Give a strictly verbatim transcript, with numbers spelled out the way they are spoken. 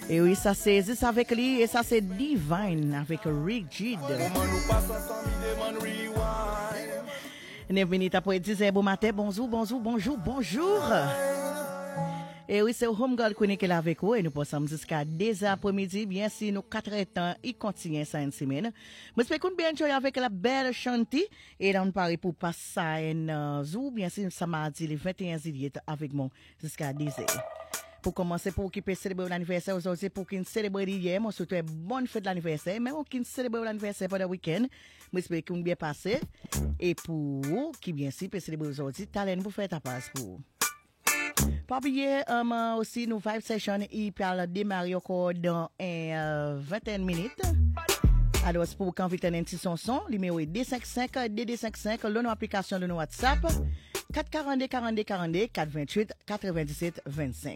Et oui, ça c'est Zis avec lui et ça c'est Divine avec Rigid. neuf minutes après dix heures, bon matin, bonjour, bonjour, bonjour, bonjour. Et oui, c'est Home Girl qui est là avec vous et nous passons jusqu'à deux heures après-midi. Bien sûr, nous quatre heures temps, il continue ça une semaine. J'espère qu'on bien enjoy avec la belle Chanty et là on parle pour passer un jour, bien sûr, ça mardi le vingt et un juillet avec moi jusqu'à dix heures. Pour commencer, pour qui peut célébrer l'anniversaire aujourd'hui, pour qui célébrer hier, moi souhaite bonne fête de l'anniversaire, mais qui célébrer l'anniversaire pendant le week-end, j'espère qu'on bien passé. Et pour qui bien sûr peut célébrer aujourd'hui, talent pour faire ta passe pour. Pas oublier um, aussi nos Vibe Session, il peut démarrer encore dans euh, vingt et une minutes. Alors, c'est pour quand vous tenez un petit son, le numéro est deux cinq cinq, deux deux cinq cinq, le nom application de nos WhatsApp, quatre quarante-deux, quarante-deux, quarante-deux, quatre vingt-huit, quatre-vingt-dix-sept, vingt-cinq.